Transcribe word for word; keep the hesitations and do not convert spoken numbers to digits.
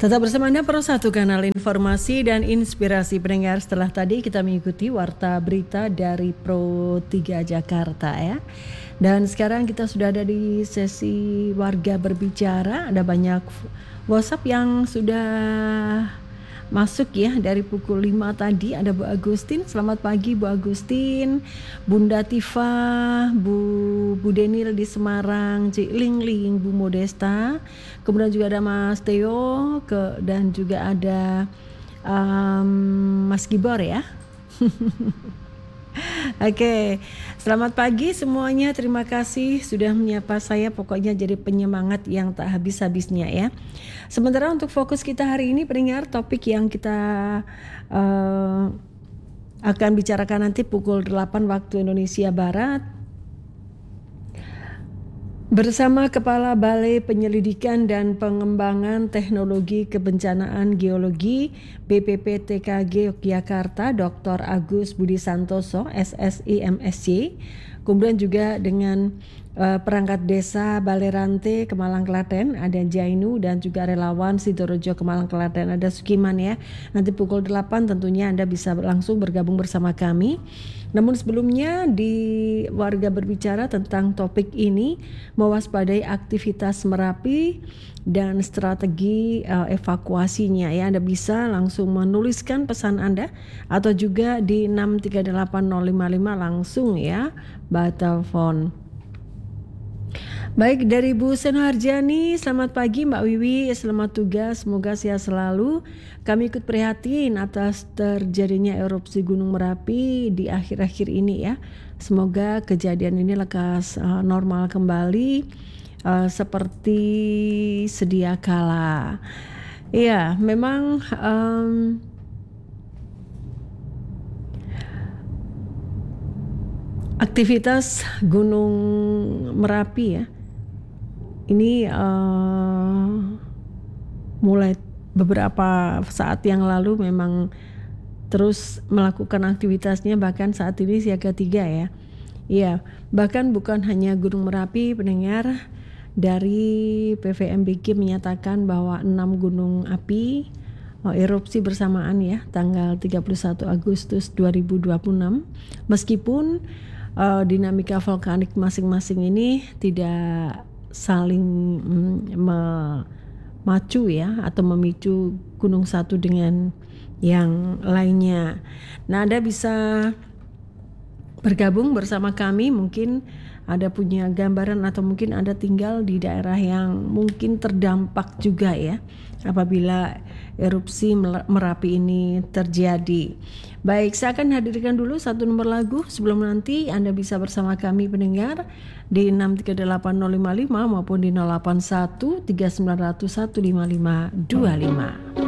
Tetap bersama Anda Pro satu kanal informasi dan inspirasi pendengar. Setelah tadi kita mengikuti warta berita dari Pro tiga Jakarta ya. Dan sekarang kita sudah ada di sesi warga berbicara. Ada banyak WhatsApp yang sudah masuk ya dari pukul lima tadi. Ada Bu Agustin, selamat pagi Bu Agustin. Bunda Tifa, Bu Bu Denil di Semarang, Cik Ling Ling, Bu Modesta. Kemudian juga ada Mas Theo ke, dan juga ada um, Mas Gibor ya. Oke, selamat pagi semuanya. Terima kasih sudah menyapa saya. Pokoknya jadi penyemangat yang tak habis-habisnya ya. Sementara untuk fokus kita hari ini, pendengar, topik yang kita uh, akan bicarakan nanti pukul delapan waktu Indonesia Barat bersama Kepala Balai Penyelidikan dan Pengembangan Teknologi Kebencanaan Geologi B P P T K G Yogyakarta, Doktor Agus Budi Santoso, S S I M S C. Kemudian juga dengan uh, perangkat desa Balerante Kemalang Klaten, ada Jainu, dan juga relawan Sidorejo Kemalang Klaten, ada Sukiman ya. Nanti pukul delapan tentunya Anda bisa langsung bergabung bersama kami. Namun sebelumnya di warga berbicara tentang topik ini, mewaspadai aktivitas Merapi dan strategi uh, evakuasinya ya. Anda bisa langsung menuliskan pesan Anda atau juga di enam tiga delapan nol lima lima langsung ya, telepon. Baik, dari Bu Seno Harjani, selamat pagi Mbak Wiwi, selamat tugas, semoga sehat selalu. Kami ikut prihatin atas terjadinya erupsi Gunung Merapi di akhir-akhir ini ya. Semoga kejadian ini lekas uh, normal kembali uh, seperti sedia kala. Iya, memang um, aktivitas Gunung Merapi ya, ini uh, mulai beberapa saat yang lalu memang terus melakukan aktivitasnya, bahkan saat ini siaga tiga ya. Iya, bahkan bukan hanya Gunung Merapi, pendengar, dari P V M B G menyatakan bahwa enam gunung api oh, erupsi bersamaan ya tanggal tiga puluh satu Agustus dua ribu dua puluh enam. Meskipun uh, dinamika vulkanik masing-masing ini tidak saling mm, memacu ya atau memicu gunung satu dengan yang lainnya. Nah, Anda bisa bergabung bersama kami, mungkin Anda punya gambaran atau mungkin Anda tinggal di daerah yang mungkin terdampak juga ya apabila erupsi Merapi ini terjadi. Baik, saya akan hadirkan dulu satu nomor lagu sebelum nanti Anda bisa bersama kami pendengar di enam tiga delapan nol lima lima maupun di nol delapan satu tiga sembilan nol nol satu lima lima dua lima.